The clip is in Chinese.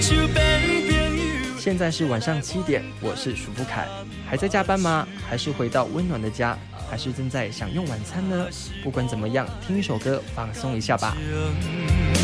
现在是晚上7点，我是舒富凯。还在加班吗？还是回到温暖的家？还是正在享用晚餐呢？不管怎么样，听一首歌放松一下吧。